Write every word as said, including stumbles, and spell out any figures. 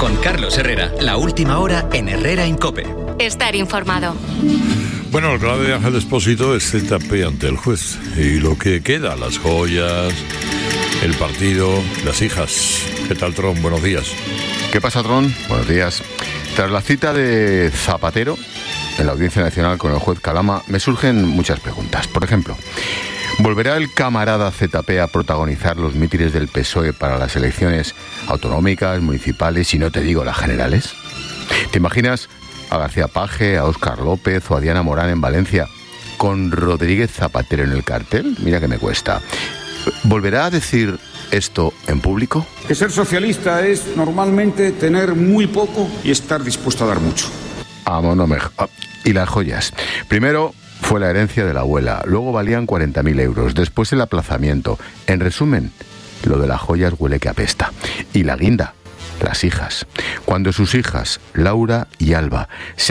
Con Carlos Herrera, la última hora en Herrera en COPE. Estar informado. Bueno, el grave de Ángel Expósito es Z P ante el juez. Y lo que queda, las joyas, el partido, las hijas. ¿Qué tal, Tron? Buenos días. ¿Qué pasa, Tron? Buenos días. Tras la cita de Zapatero en la Audiencia Nacional con el juez Calama, me surgen muchas preguntas. Por ejemplo, ¿volverá el camarada Z P a protagonizar los mítines del P S O E para las elecciones autonómicas, municipales y no te digo las generales? ¿Te imaginas a García Paje, a Óscar López o a Diana Morán en Valencia con Rodríguez Zapatero en el cartel? Mira que me cuesta. ¿Volverá a decir esto en público? Que ser socialista es normalmente tener muy poco y estar dispuesto a dar mucho. Vamos, no me... Y las joyas. Primero fue la herencia de la abuela, luego valían cuarenta mil euros, después el aplazamiento. En resumen, lo de las joyas huele que apesta. Y la guinda, las hijas. Cuando sus hijas, Laura y Alba, se